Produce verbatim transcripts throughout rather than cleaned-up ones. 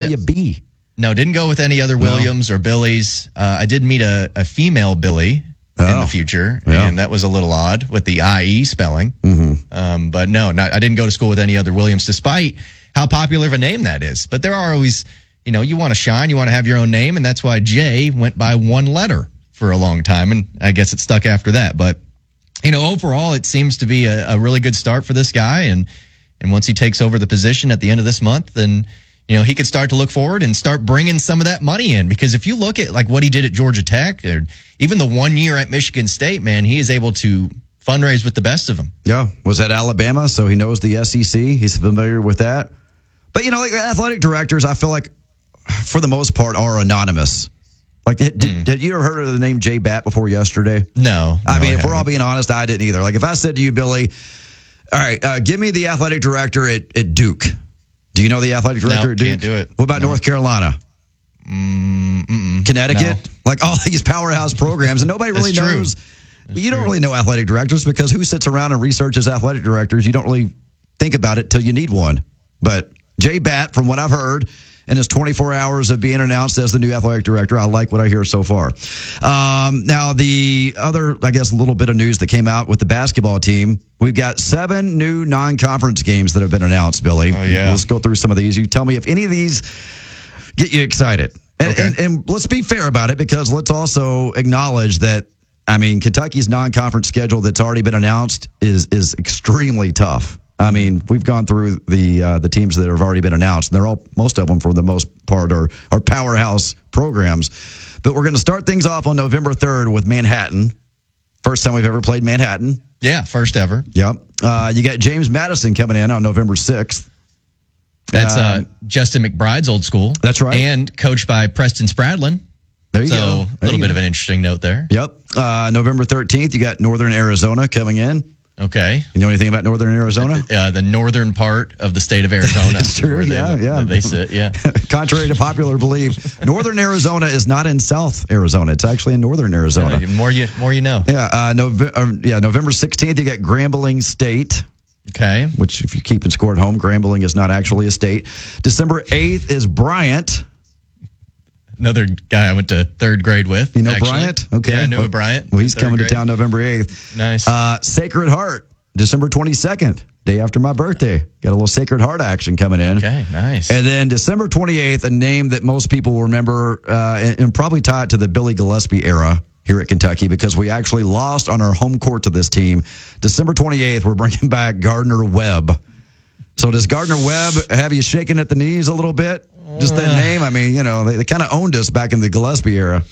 you be? No, didn't go with any other Williams no. or Billies. Uh, I did meet a, a female Billy oh. in the future, yeah. and that was a little odd with the I E spelling. Mm-hmm. Um, but no, not, I didn't go to school with any other Williams, despite how popular of a name that is. But there are always, you know, you want to shine, you want to have your own name, and that's why Jay went by one letter for a long time, and I guess it stuck after that. But, you know, overall, it seems to be a, a really good start for this guy, and and once he takes over the position at the end of this month, then you know, he could start to look forward and start bringing some of that money in. Because if you look at like what he did at Georgia Tech, or even the one year at Michigan State, man, he is able to fundraise with the best of them. Yeah, was at Alabama, so he knows the S E C. He's familiar with that. But, you know, like athletic directors, I feel like, for the most part, are anonymous. Like, did, mm. did you ever heard of the name Jay Batt before yesterday? No. I no, mean, I if we're all being honest, I didn't either. Like, if I said to you, Billy, all right, uh, give me the athletic director at, at Duke. Do you know the athletic director no, at Duke? Can't do it. What about no. North Carolina? Mm, Connecticut? No. Like all these powerhouse programs, and nobody really That's knows. That's you don't true. really know athletic directors, because who sits around and researches athletic directors? You don't really think about it till you need one. But Jay Batt, from what I've heard, in his twenty-four hours of being announced as the new athletic director, I like what I hear so far. Um, now, the other, I guess, little bit of news that came out with the basketball team, we've got seven new non-conference games that have been announced, Billy. Oh, yeah. Let's go through some of these. You tell me if any of these get you excited. And, okay. and, and let's be fair about it, because let's also acknowledge that, I mean, Kentucky's non-conference schedule that's already been announced is is extremely tough. I mean, we've gone through the uh, the teams that have already been announced, and they're all, most of them for the most part, are, are powerhouse programs. But we're going to start things off on November third with Manhattan. First time we've ever played Manhattan. Yeah, first ever. Yep. Uh, you got James Madison coming in on November sixth. That's uh, uh, Justin McBride's old school. That's right. And coached by Preston Spradlin. There you so, go. So a little bit go. of an interesting note there. Yep. Uh, November thirteenth, you got Northern Arizona coming in. Okay. You know anything about Northern Arizona? Uh, the northern part of the state of Arizona. That's true, they, yeah, yeah. They sit, yeah. Contrary to popular belief, Northern Arizona is not in South Arizona. It's actually in Northern Arizona. Uh, more you more you know. Yeah, uh, Nove- uh, yeah, November sixteenth, you got Grambling State. Okay. Which, if you're keeping score at home, Grambling is not actually a state. December eighth is Bryant. Another guy I went to third grade with. You know actually. Bryant? Okay. Yeah, I knew well, Bryant. Well, he's third coming grade. to town November eighth. Nice. Uh, Sacred Heart, December twenty-second, day after my birthday. Got a little Sacred Heart action coming in. Okay, nice. And then December twenty-eighth, a name that most people will remember uh, and, and probably tie it to the Billy Gillespie era here at Kentucky, because we actually lost on our home court to this team. December twenty-eighth, we're bringing back Gardner Webb. So does Gardner Webb have you shaking at the knees a little bit? Just that name? I mean, you know, they, they kind of owned us back in the Gillespie era.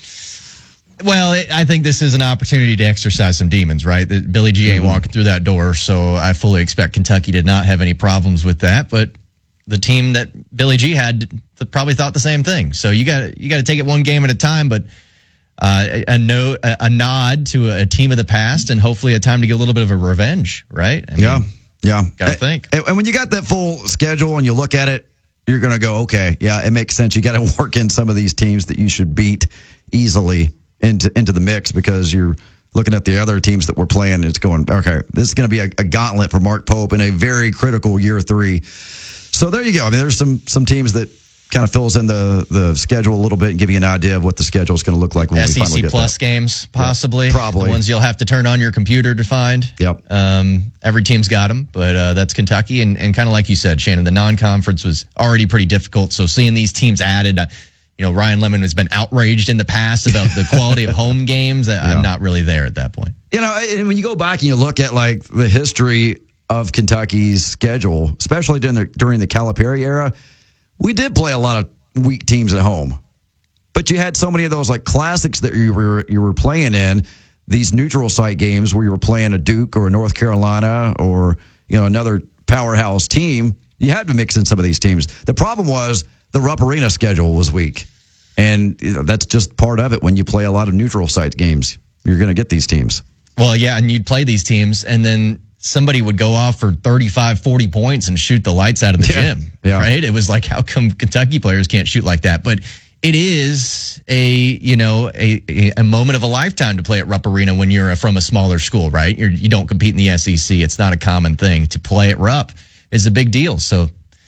Well, it, I think this is an opportunity to exercise some demons, right? The, Billy G ain't mm-hmm. walking through that door, so I fully expect Kentucky did not have any problems with that. But the team that Billy G had probably thought the same thing. So you got you got to take it one game at a time. But uh, a, a, no, a, a nod to a, a team of the past, and hopefully a time to get a little bit of a revenge, right? I mean, yeah, yeah. Got to think. And, and when you got that full schedule and you look at it, you're going to go, okay, yeah, it makes sense. You got to work in some of these teams that you should beat easily into into the mix, because you're looking at the other teams that we're playing and it's going, okay, this is going to be a, a gauntlet for Mark Pope in a very critical year three. So there you go. I mean, there's some some teams that kind of fills in the, the schedule a little bit and give you an idea of what the schedule is going to look like when S E C we finally get plus that. games, possibly. Yeah, probably. The ones you'll have to turn on your computer to find. Yep. Um, every team's got them, but uh, that's Kentucky. And, and kind of like you said, Shannon, the non-conference was already pretty difficult. So seeing these teams added, uh, you know, Ryan Lemon has been outraged in the past about the quality of home games. Yeah. I'm not really there at that point. You know, and when you go back and you look at like the history of Kentucky's schedule, especially during the, during the Calipari era, we did play a lot of weak teams at home. But you had so many of those like classics that you were you were playing in, these neutral site games where you were playing a Duke or a North Carolina or, you know, another powerhouse team. You had to mix in some of these teams. The problem was the Rupp Arena schedule was weak. And you know, that's just part of it. When you play a lot of neutral site games, you're going to get these teams. Well, yeah, and you'd play these teams, and then somebody would go off for thirty-five, forty points and shoot the lights out of the yeah. gym, yeah. right? It was like, how come Kentucky players can't shoot like that? But it is a, you know, a, a moment of a lifetime to play at Rupp Arena when you're from a smaller school, right? You're, you don't compete in the S E C. It's not a common thing. To play at Rupp is a big deal. So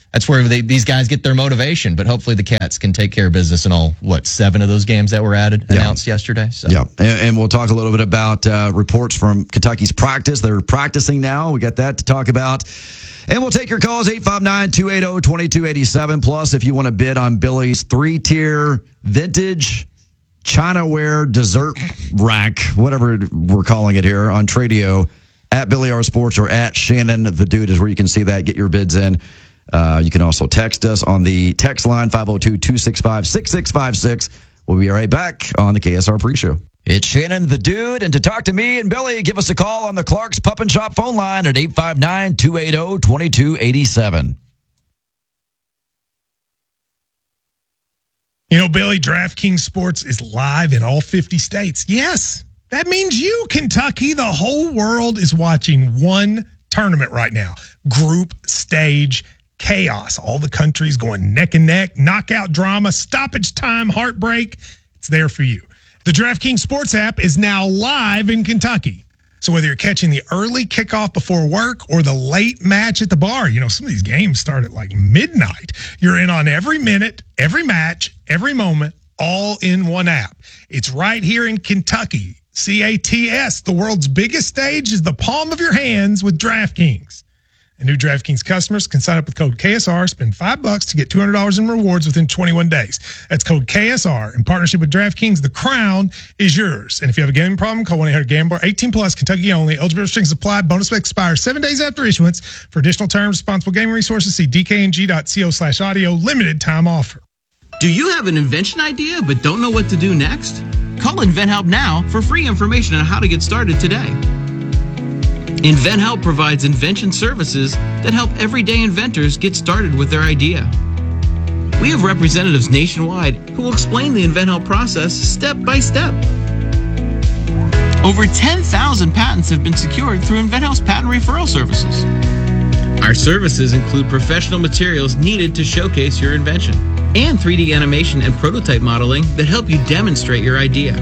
that's where they, these guys get their motivation. But hopefully the Cats can take care of business in all, what, seven of those games that were added, yeah. announced yesterday. So. Yeah, and, and we'll talk a little bit about uh, reports from Kentucky's practice. They're practicing now. We got that to talk about. And we'll take your calls, eight five nine, two eight zero, two two eight seven. Plus, if you want to bid on Billy's three-tier vintage Chinaware dessert rack, whatever we're calling it here on Tradio, at Billy R Sports or at Shannon the Dude is where you can see that. Get your bids in. Uh, you can also text us on the text line, five oh two, two six five, six six five six. We'll be right back on the K S R pre-show. It's Shannon the Dude, and to talk to me and Billy, give us a call on the Clark's Pup and Shop phone line at eight five nine, two eight zero, two two eight seven. You know, Billy, DraftKings Sports is live in all fifty states. Yes, that means you, Kentucky. The whole world is watching one tournament right now. Group stage chaos. All the countries going neck and neck, knockout drama, stoppage time, heartbreak. It's there for you. The DraftKings Sports app is now live in Kentucky. So whether you're catching the early kickoff before work or the late match at the bar, you know, some of these games start at like midnight. You're in on every minute, every match, every moment, all in one app. It's right here in Kentucky. C A T S, the world's biggest stage is the palm of your hands with DraftKings. And new DraftKings customers can sign up with code K S R, spend five bucks to get two hundred dollars in rewards within twenty-one days. That's code K S R. In partnership with DraftKings, the crown is yours. And if you have a gambling problem, call one eight hundred gambler. eighteen plus, Kentucky only. Eligibility restrictions apply. Bonus expires seven days after issuance. For additional terms, responsible gaming resources, see d k n g dot co slash audio. Limited time offer. Do you have an invention idea but don't know what to do next? Call InventHelp now for free information on how to get started today. InventHelp provides invention services that help everyday inventors get started with their idea. We have representatives nationwide who will explain the InventHelp process step by step. Over ten thousand patents have been secured through InventHelp's patent referral services. Our services include professional materials needed to showcase your invention and three D animation and prototype modeling that help you demonstrate your idea.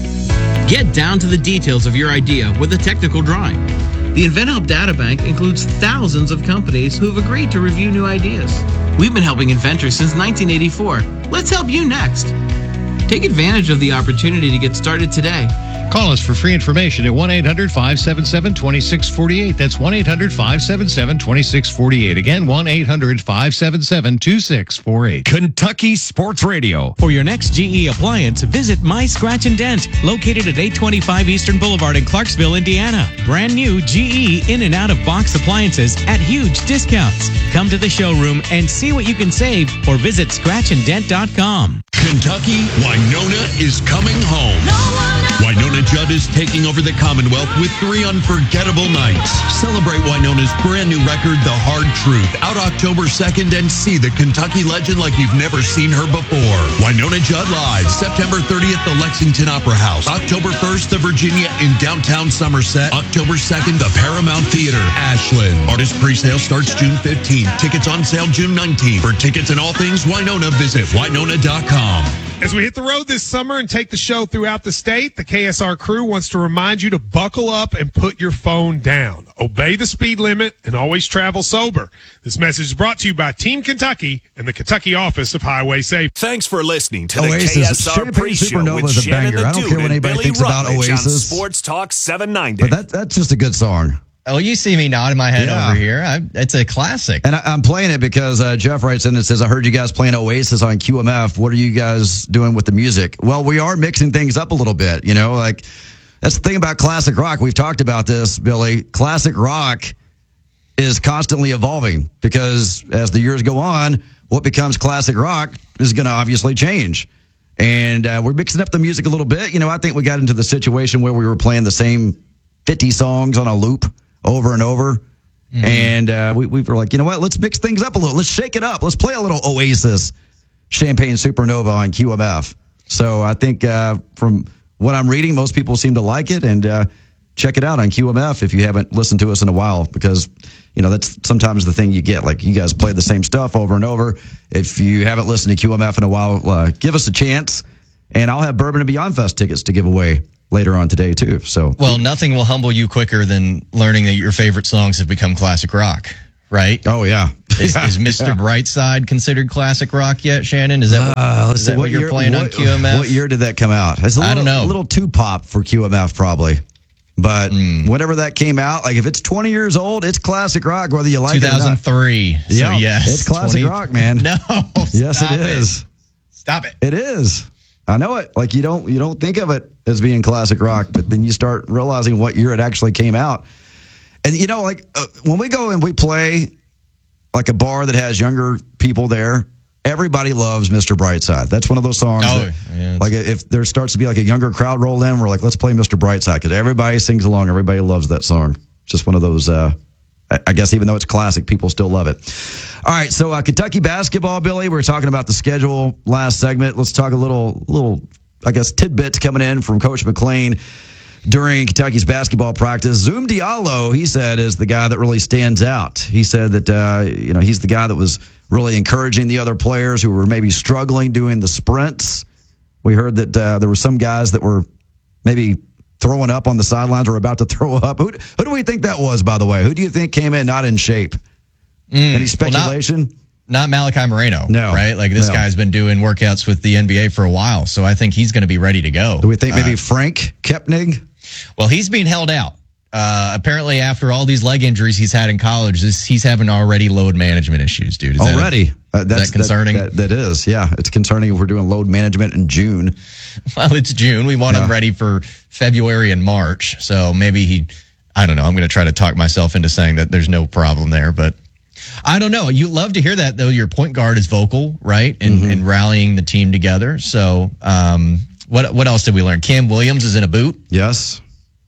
Get down to the details of your idea with a technical drawing. The InventHelp Databank includes thousands of companies who have agreed to review new ideas. We've been helping inventors since nineteen eighty-four. Let's help you next. Take advantage of the opportunity to get started today. Call us for free information at one eight hundred, five seven seven, two six four eight. That's one eight hundred, five seven seven, two six four eight. Again, one eight hundred, five seven seven, two six four eight. Kentucky Sports Radio. For your next G E appliance, visit My Scratch and Dent, located at eight twenty-five Eastern Boulevard in Clarksville, Indiana. Brand new G E in and out of box appliances at huge discounts. Come to the showroom and see what you can save or visit scratch and dent dot com. Kentucky, Winona is coming home. Winona Judd is taking over the Commonwealth with three unforgettable nights. Celebrate Winona's brand new record, The Hard Truth, out October second, and see the Kentucky legend like you've never seen her before. Winona Judd Live, September thirtieth, the Lexington Opera House. October first, the Virginia in downtown Somerset. October second, the Paramount Theater, Ashland. Artist presale starts June fifteenth. Tickets on sale June nineteenth. For tickets and all things Winona, visit winona dot com. As we hit the road this summer and take the show throughout the state, the K S R crew wants to remind you to buckle up and put your phone down. Obey the speed limit and always travel sober. This message is brought to you by Team Kentucky and the Kentucky Office of Highway Safety. Thanks for listening to the Oasis. K S R Champagne pre-show Supernova with is a Shannon banger. the I don't Dude care what and anybody Billy thinks about Rutledge Oasis. on Sports Talk seven ninety. But that, that's just a good song. Oh, you see me nodding my head Yeah. over here. I, it's a classic. And I, I'm playing it because uh, Jeff writes in and says, I heard you guys playing Oasis on Q M F. What are you guys doing with the music? Well, we are mixing things up a little bit. You know, like that's the thing about classic rock. We've talked about this, Billy. Classic rock is constantly evolving because as the years go on, what becomes classic rock is going to obviously change. And uh, we're mixing up the music a little bit. You know, I think we got into the situation where we were playing the same fifty songs on a loop over and over. Mm-hmm. And uh, we, we were like, you know what? Let's mix things up a little. Let's shake it up. Let's play a little Oasis Champagne Supernova on Q M F. So I think uh, from what I'm reading, most people seem to like it. And uh, check it out on Q M F if you haven't listened to us in a while, because, you know, that's sometimes the thing you get. Like, you guys play the same stuff over and over. If you haven't listened to Q M F in a while, uh, give us a chance. And I'll have Bourbon and Beyond Fest tickets to give away later on today, too. So, well, nothing will humble you quicker than learning that your favorite songs have become classic rock right? Oh, yeah. Is, yeah. is Mister Yeah. Brightside considered classic rock yet, Shannon? Is that what, Uh, let's is see, that what, you're year- playing on what- Q M F? What year did that come out? It's a little, I don't know. A little too pop for Q M F, probably. But Mm. whenever that came out, like if it's twenty years old, it's classic rock, whether you like it or two thousand not. three. So Yeah, yes. it's classic rock, man. No. Yes, stop it is. Stop it. It is. I know it. Like you don't you don't think of it as being classic rock, but then you start realizing what year it actually came out. And you know, like uh, when we go and we play like a bar that has younger people there, everybody loves Mister Brightside. That's one of those songs. Oh, that, yeah. like if there starts to be like a younger crowd roll in, we're like, let's play Mister Brightside because everybody sings along. Everybody loves that song. It's just one of those. Uh, I- I guess even though it's classic, people still love it. All right, so uh, Kentucky basketball, Billy. We were talking about the schedule last segment. Let's talk a little, little, I guess, tidbits coming in from Coach McLean during Kentucky's basketball practice. Zoom Diallo, he said, is the guy that really stands out. He said that uh, you know he's the guy that was really encouraging the other players who were maybe struggling doing the sprints. We heard that uh, there were some guys that were maybe throwing up on the sidelines or about to throw up. Who, who do we think that was, by the way? Who do you think came in not in shape? Mm, Any speculation? Well, not, not Malachi Moreno. No. Right? Like this No. guy's been doing workouts with the N B A for a while, so I think he's going to be ready to go. Do we think maybe Uh, Frank Kepnig? well, he's being held out. Uh, apparently, after all these leg injuries he's had in college, this, he's having already load management issues, dude. Is that- Already. Uh, that's that concerning? That, that, that is, yeah. It's concerning if we're doing load management in June. Well, it's June. We want Yeah. him ready for February and March. So maybe he, I don't know. I'm going to try to talk myself into saying that there's no problem there, but I don't know. You love to hear that, though. Your point guard is vocal, right? And, Mm-hmm. and rallying the team together. So, um, what, what else did we learn? Cam Williams is in a boot. Yes.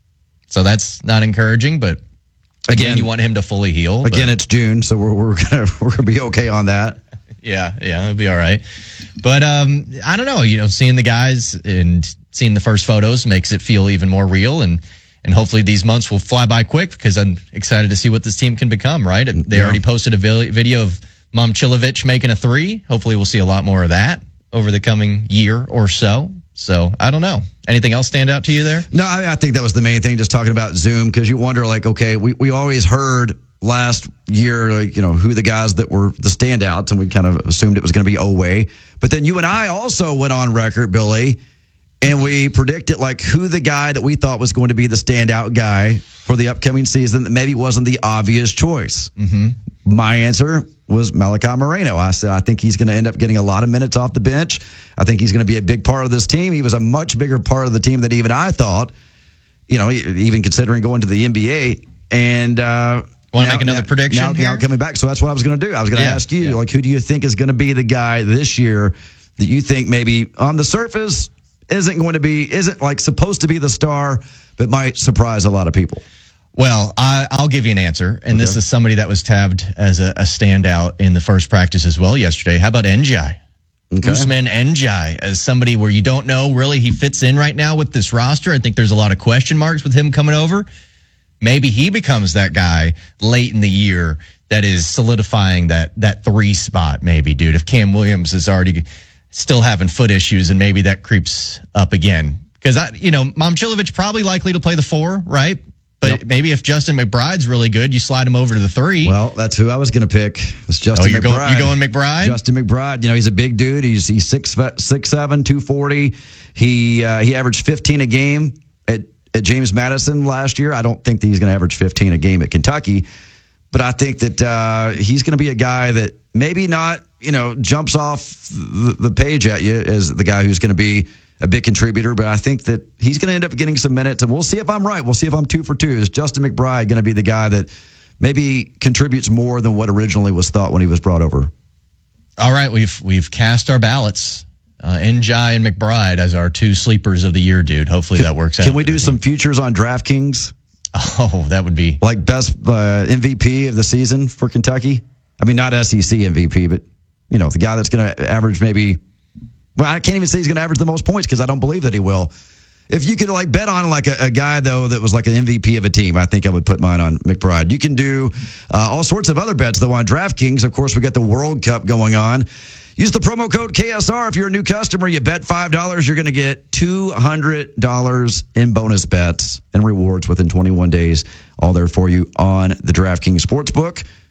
So that's not encouraging, but again, Again- you want him to fully heal. but- Again, it's June, so we're we're gonna we're gonna be okay on that. Yeah, yeah, it'll be all right. But um, I don't know, you know, seeing the guys and seeing the first photos makes it feel even more real, and and hopefully these months will fly by quick because I'm excited to see what this team can become. Right? They Yeah. already posted a vi- video of Momcilovic making a three. Hopefully, we'll see a lot more of that over the coming year or so. So I don't know. Anything else stand out to you there? No, I, I think that was the main thing. Just talking about Zoom because you wonder, like, okay, we we always heard last year, like, you know, who the guys that were the standouts, and we kind of assumed it was going to be Oweh. But then you and I also went on record, Billy, and we predicted like who the guy that we thought was going to be the standout guy for the upcoming season that maybe wasn't the obvious choice. Mm-hmm. My answer was Malachi Moreno. I said I think he's going to end up getting a lot of minutes off the bench. I think he's going to be a big part of this team. He was a much bigger part of the team than even I thought, you know, even considering going to the N B A. And uh Want to now- make another now- prediction Now, here? now coming back. So that's what I was going to do. I was going to Yeah, ask you, yeah. like, who do you think is going to be the guy this year that you think maybe on the surface isn't going to be, isn't like supposed to be the star, but might surprise a lot of people? Well, I, I'll give you an answer, and this is somebody that was tabbed as a, a standout in the first practice as well yesterday. How about Njai? Okay. Usman Njai as somebody where you don't know really he fits in right now with this roster. I think there's a lot of question marks with him coming over. Maybe he becomes that guy late in the year that is solidifying that that three spot, maybe, dude. If Cam Williams is already still having foot issues and maybe that creeps up again. Because, I, you know, Momcilovic probably likely to play the four, right? But Yep. maybe if Justin McBride's really good, you slide him over to the three. Well, that's who I was going to pick. It's Justin oh, you're McBride. going, you're going McBride? Justin McBride. You know, he's a big dude. He's he's six six seven, two forty. He uh, he averaged fifteen a game at at James Madison last year. I don't think that he's going to average fifteen a game at Kentucky, but I think that uh, he's going to be a guy that maybe not, you know, jumps off the, the page at you as the guy who's going to be a big contributor, but I think that he's going to end up getting some minutes, and we'll see if I'm right. We'll see if I'm two for two. Is Justin McBride going to be the guy that maybe contributes more than what originally was thought when he was brought over? All right, we've we've cast our ballots. Uh, Njai and McBride as our two sleepers of the year, dude. Hopefully that works out. Can we do some futures on DraftKings? Oh, that would be. Like best uh, M V P of the season for Kentucky? I mean, not S E C M V P, but, you know, the guy that's going to average maybe, well, I can't even say he's going to average the most points because I don't believe that he will. If you could like bet on like a, a guy though that was like an M V P of a team, I think I would put mine on McBride. You can do uh, all sorts of other bets though on DraftKings. Of course, we got the World Cup going on. Use the promo code K S R if you're a new customer. You bet five dollars, you're going to get two hundred dollars in bonus bets and rewards within twenty-one days. All there for you on the DraftKings Sportsbook.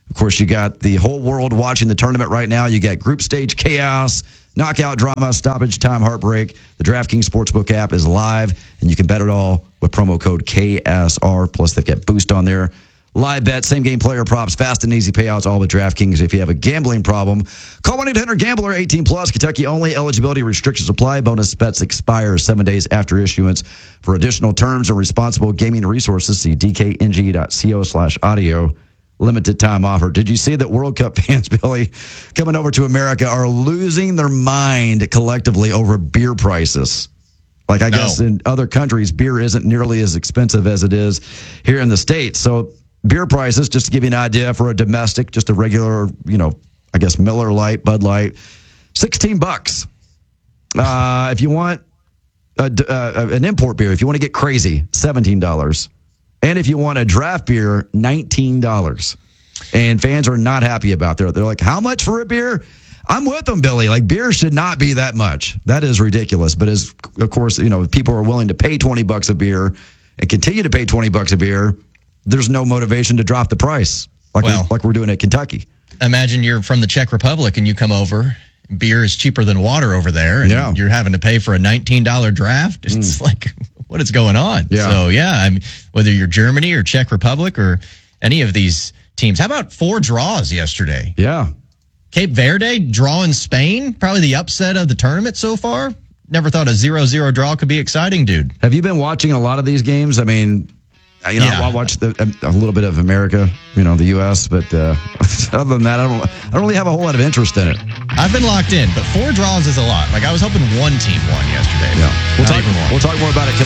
Of course, you got the whole world watching the tournament right now. You got group stage chaos, knockout drama, stoppage time, heartbreak. The DraftKings Sportsbook app is live, and you can bet it all with promo code K S R. Plus, they've got Boost on there. Live bet, same game player props, fast and easy payouts, all with DraftKings. If you have a gambling problem, call one eight hundred gambler, eighteen plus, Kentucky only. Eligibility restrictions apply. Bonus bets expire seven days after issuance. For additional terms and responsible gaming resources, see d k n g dot co slash audio. Limited time offer. Did you see that World Cup fans, Billy, coming over to America are losing their mind collectively over beer prices? Like, I No. guess in other countries, beer isn't nearly as expensive as it is here in the States. So beer prices, just to give you an idea, for a domestic, just a regular, you know, I guess Miller Lite, Bud Light, sixteen bucks. Uh, if you want a, uh, an import beer, if you want to get crazy, seventeen dollars. And if you want a draft beer, nineteen dollars. And fans are not happy about that. They're like, how much for a beer? I'm with them, Billy. Like, beer should not be that much. That is ridiculous. But as, of course, you know, people are willing to pay twenty bucks a beer and continue to pay twenty bucks a beer, there's no motivation to drop the price like, Well, we, like we're doing at Kentucky. Imagine you're from the Czech Republic and you come over. Beer is cheaper than water over there, and Yeah. you're having to pay for a nineteen dollars draft. It's like, what is going on? Yeah. So, yeah, I mean, whether you're Germany or Czech Republic or any of these teams. How about four draws yesterday? Yeah. Cape Verde drawing Spain, probably the upset of the tournament so far. Never thought a zero zero draw could be exciting, dude. Have you been watching a lot of these games? I mean, you know, Yeah. I watched the, a, a little bit of America, you know, the U S, but uh, other than that, I don't, I don't really have a whole lot of interest in it. I've been locked in, but four draws is a lot. Like, I was hoping one team won yesterday. Yeah. We'll Not talk, even one. we'll talk more about it coming